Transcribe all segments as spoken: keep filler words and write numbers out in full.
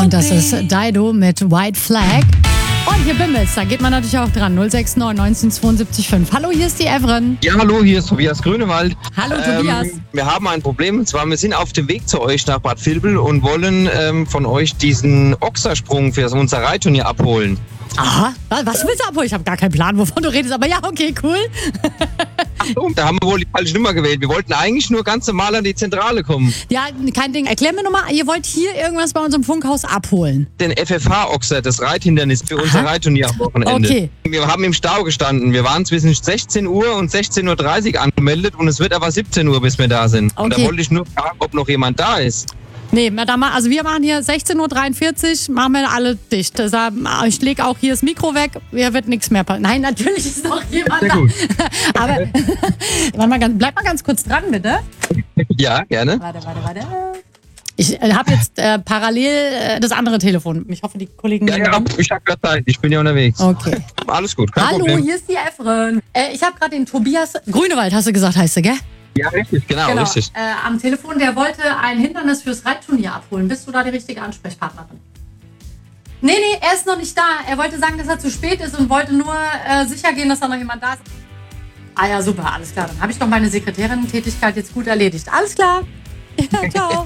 Und das ist Dido mit White Flag. Und hier Bimmels, da geht man natürlich auch dran. null sechs neun neunzehn zweiundsiebzig fünf. Hallo, hier ist die Evren. Ja, hallo, hier ist Tobias Grünewald. Hallo, Tobias. Ähm, wir haben ein Problem, und zwar wir sind auf dem Weg zu euch nach Bad Vilbel und wollen ähm, von euch diesen Ochsersprung für unser Reitturnier abholen. Aha, was willst du abholen? Ich habe gar keinen Plan, wovon du redest, aber ja, okay, cool. Achtung, da haben wir wohl die falsche Nummer gewählt. Wir wollten eigentlich nur ganz normal an die Zentrale kommen. Ja, kein Ding. Erklär mir nochmal, ihr wollt hier irgendwas bei unserem Funkhaus abholen. Den F F H-Ochser, das Reithindernis für unser Aha. Reitturnier am Wochenende. Okay. Wir haben im Stau gestanden. Wir waren zwischen sechzehn Uhr und sechzehn Uhr dreißig angemeldet und es wird aber siebzehn Uhr, bis wir da sind. Und da Okay. wollte ich nur fragen, ob noch jemand da ist. Nee, Madame, also wir machen hier sechzehn Uhr dreiundvierzig, machen wir alle dicht. Deshalb, ich lege auch hier das Mikro weg, hier wird nichts mehr passieren. Nein, natürlich ist noch jemand Sehr da. gut. Aber warte mal, ganz- bleib mal ganz kurz dran, bitte. Ja, gerne. Warte, warte, warte. Ich äh, habe jetzt äh, parallel äh, das andere Telefon. Ich hoffe, die Kollegen... Ja, nehmen ja, dran. ich habe gerade Zeit. Ich bin ja unterwegs. Okay. Alles gut, kein Hallo, Problem. hier ist die Evren. Äh, ich habe gerade den Tobias Grünewald, hast du gesagt, heißt du, gell? Ja, richtig, genau, Genau. richtig. Äh, am Telefon, der wollte ein Hindernis fürs Reitturnier abholen. Bist du da die richtige Ansprechpartnerin? Nee, nee, er ist noch nicht da. Er wollte sagen, dass er zu spät ist und wollte nur äh, sicher gehen, dass da noch jemand da ist. Ah ja, super, alles klar. Dann habe ich doch meine Sekretärin-Tätigkeit jetzt gut erledigt. Alles klar. Ja, ciao.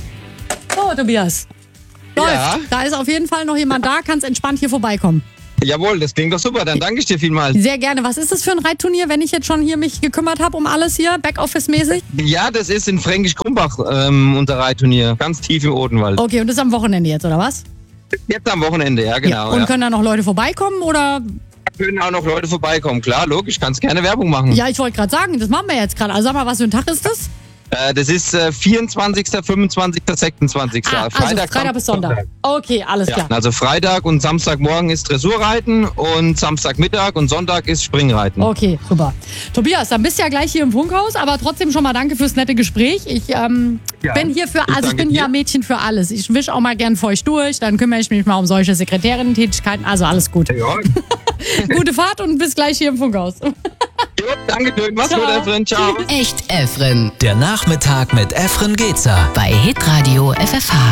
So, Tobias. Läuft. Ja. Da ist auf jeden Fall noch jemand da. Kannst entspannt hier vorbeikommen. Jawohl, das klingt doch super. Dann danke ich dir vielmals. Sehr gerne. Was ist das für ein Reitturnier, wenn ich jetzt schon hier mich gekümmert habe um alles hier, Backoffice-mäßig? Ja, das ist in Fränkisch-Krumbach ähm, unser Reitturnier. Ganz tief im Odenwald. Okay, und das ist am Wochenende jetzt, oder was? Jetzt am Wochenende, ja, genau. Und Ja. können da noch Leute vorbeikommen, oder? Da können auch noch Leute vorbeikommen. Klar, logisch, kannst gerne Werbung machen. Ja, ich wollte gerade sagen, das machen wir jetzt gerade. Also sag mal, was für ein Tag ist das? Äh, das ist äh, vierundzwanzigster, fünfundzwanzigster, sechsundzwanzigster Ah, also Freitag bis Sonntag. Okay, alles Ja, klar. also Freitag und Samstagmorgen ist Dressurreiten und Samstagmittag und Sonntag ist Springreiten. Okay, super. Tobias, dann bist du ja gleich hier im Funkhaus, aber trotzdem schon mal danke fürs nette Gespräch. Ich ähm, Ja, bin hier für, ich also ich danke bin hier dir. ein Mädchen für alles. Ich wisch auch mal gern feucht durch, dann kümmere ich mich mal um solche Sekretärinnen-Tätigkeiten. Also alles gut. Ja, Gute Fahrt und bis gleich hier im Funkhaus. jo, danke schön. Mach's Ciao. gut, Efren. Ciao. Echt Efren. Der Nachmittag mit Efren Gezer. Bei Hitradio F F H.